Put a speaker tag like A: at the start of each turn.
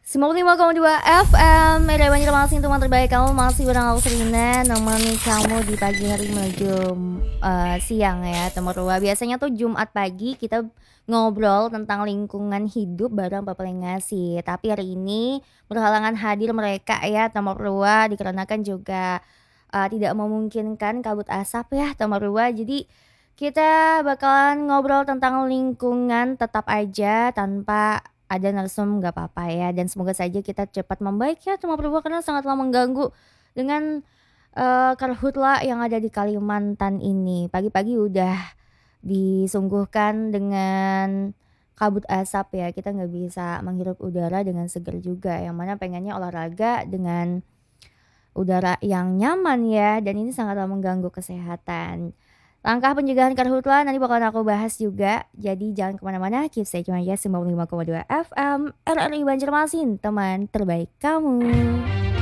A: 95,2 FM Media Banjarmasin, teman terbaik kamu masih bareng aku Serina, nemani kamu di pagi hari menuju siang ya teman Rua. Biasanya tuh Jumat pagi kita ngobrol tentang lingkungan hidup bareng Papelengasi. Tapi hari ini berhalangan hadir mereka ya teman Rua, dikarenakan juga tidak memungkinkan kabut asap ya teman Rua. Jadi kita bakalan ngobrol tentang lingkungan tetap aja tanpa ada narsum nggak apa-apa ya, dan semoga saja kita cepat membaik ya teman Perempuan, karena sangatlah mengganggu dengan karhutla yang ada di Kalimantan ini. Pagi-pagi udah disungguhkan dengan kabut asap ya, kita nggak bisa menghirup udara dengan segar juga, yang mana pengennya olahraga dengan udara yang nyaman ya, dan ini sangatlah mengganggu kesehatan. Langkah pencegahan karhutla nanti bakalan aku bahas juga. Jadi jangan kemana-mana, keep stay tune aja 95,2 FM RRI Banjarmasin, teman terbaik kamu.